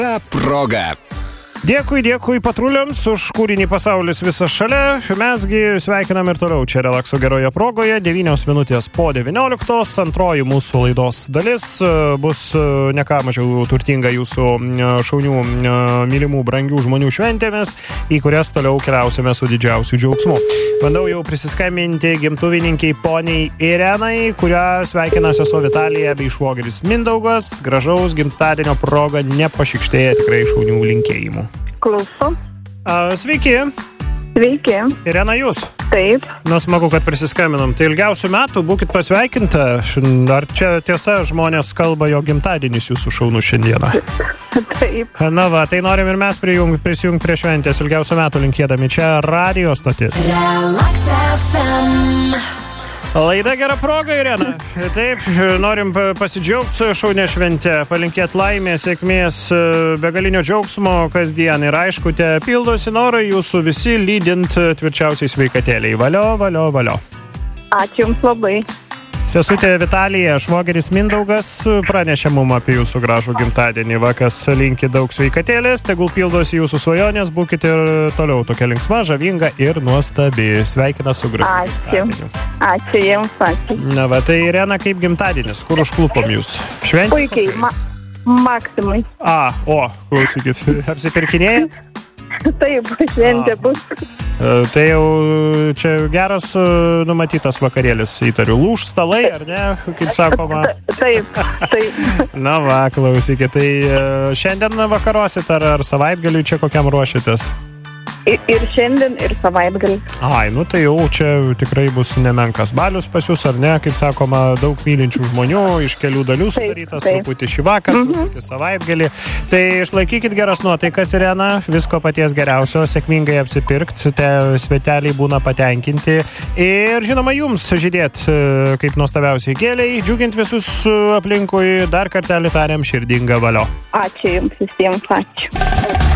Proga. Dėkui patruliams už kūrinį Pasaulis visas šalia. Mesgi sveikinam ir toliau čia Relakso geroje progoje. 9 minutės po 19. Antroji mūsų laidos dalis bus ne ką mažiau turtinga jūsų šaunių, mylimų, brangių žmonių šventėmis, į kurias toliau keliausime su didžiausiu džiaugsmu. Bandau jau prisiskambinti gimtuvininkiai poniai Irenai, kurią sveikina sesuo Vitalija bei švogeris Mindaugas. Gražaus gimtadienio proga nepašykštėja tikrai šaunių linkėjimų. Klauso. Sveiki. Sveiki. Irena, jūs? Taip. Smagu, kad prisiskaminom. Tai ilgiausių metų, būkit pasveikinta. Ar čia tiesa žmonės kalba, jo gimtadienis jūsų šaunų šiandieną? Taip. Na va, tai norim ir mes prisijungti prie šventės ilgiausių metų linkėdami. Čia radio stotis. Relax FM. Laida gera proga, Irena. Taip, norim pasidžiaugti šaunę šventę, palinkėti laimės, sėkmės, begalinio džiaugsmo kasdien ir aišku, te pildosi norai jūsų visi lydint tvirčiausiai sveikatėliai. Valio. Ačiū Jums labai. Sesutė Vitalija, švogeris Mindaugas pranešė mum apie jūsų gražų gimtadienį. Vakas linki daug sveikatėlės, tegul pildosi jūsų svajonės, būkite ir toliau tokia linksma, žavinga ir nuostabi. Sveikina su gražiu gimtadieniu. Ačiū Jums, ačiū. Na va, tai Irena, kaip gimtadienis? Kur užklupom jūs? Šventė? Puikiai, Maksimai. Klausykit, apsipirkinėjat? Taip, šventė bus. Tai jau čia geras numatytas vakarėlis, įtariu. Lūž stalai, ar ne, kaip sakoma? Taip. Na va, klausykit, tai šiandien vakarosit ar savaitgaliui čia kokiam ruošitės? Ir šiandien, ir savaitgalį. Tai jau čia tikrai bus nemenkas balius pas jūs, ar ne, kaip sakoma, daug mylinčių žmonių, iš kelių dalių sudarytas, truputį šį vakarą, truputį savaitgalį. Tai išlaikykit geras nuotaikas, Irena, visko paties geriausio, sėkmingai apsipirkt, te sveteliai būna patenkinti ir, žinoma, jums žydėt kaip nuostabiausiai gėliai, džiugint visus aplinkui, dar kartelį tariam širdingą valio. Ačiū Jums visiems, ačiū.